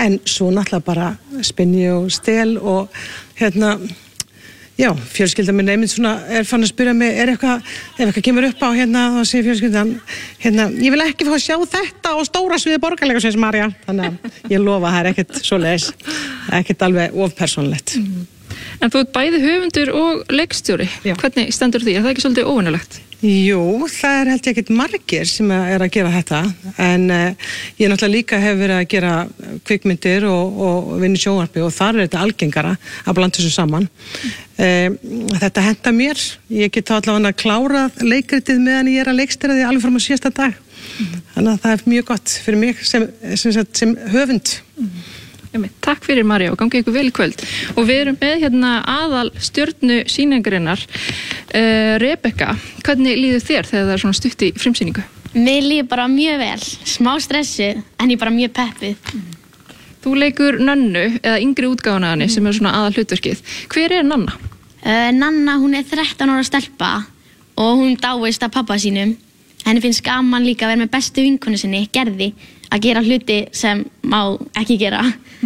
en svo náttúrulega bara spinni og stel og já, fjölskyldan minn einmitt svona fann að spyrja mig, ef eitthvað kemur upp á þá segir fjölskyldan, ég vil ekki fá að sjá þetta á stóra sviði Borgarleikhússins, María. Þannig að ég lofa að það ekkert svoleiðis, ekkert alveg of persónulegt. En þú ert bæði höfundur og leikstjóri. Já. Hvernig stendur því? Er það ekki svolítið óvenjulegt? Jú, það held ég ekkert margir sem að gera þetta, en ég náttúrulega líka hef verið að gera kvikmyndir og vinna í sjónvarpi og þar þetta algengara að blanda þessu saman. Þetta henta mér, ég get þá allavega að klára leikritið meðan ég að leikstýra því alveg fram á síðasta dag. Þannig að það er mjög gott fyrir mig sem höfund. Takk fyrir, María, og gangi ykkur vel í kvöld. Og við erum með aðal stjörnu sýningarinnar, Rebekka. Hvernig líður þér þegar það er svona stutt í frumsýningu? Mér líður bara mjög vel, smá stressuð, en ég bara mjög peppuð. Þú leikur Nönnu, eða yngri útgáfuna af henni, sem er svona aðal hlutverkið. Hver er Nanna? Nanna, hún er 13 ára stelpa og hún dáist af pabba sínum. Henni finnst gaman líka að vera með bestu vinkonu sinni, Gerði, að gera hluti sem má ekki gera.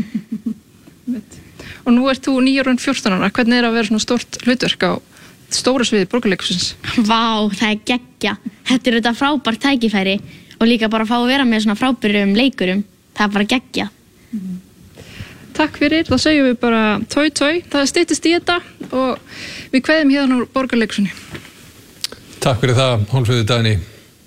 Og nú ert þú 9 ára og 14 ára. Hvernig er að vera svona stórt hlutverk á stóra sviði Borgarleikhússins? Vá, það er geggja. Þetta er þetta frábært tækifæri og líka bara að fá að vera með svona frábærum leikurum. Það er bara geggja. Takk fyrir, þá segjum við bara toi. Það styttist í þetta og við kveðum hérna úr Borgarleikhúsinu. Takk fyrir það, Hólmfríður Dagný.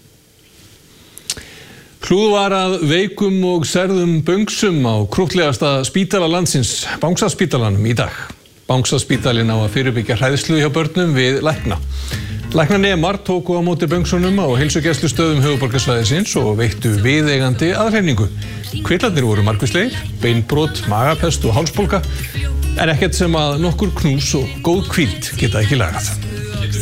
Hlúð var að veikum og særðum böngsum á krúttlegasta spítala landsins, Bangsaspítalanum, í dag. Bangsaspítalinn á að fyrirbyggja hræðslu hjá börnum við lækna. Læknanemar tóku á móti böngsunum á heilsugæslustöðum höfuðborgarsvæðisins og veittu viðeigandi aðhreiningu. Kvillarnir voru margvíslegir, beinbrot, magapest og hálsbólga, en ekkert sem að nokkur knús og góð hvíld geta ekki lagað.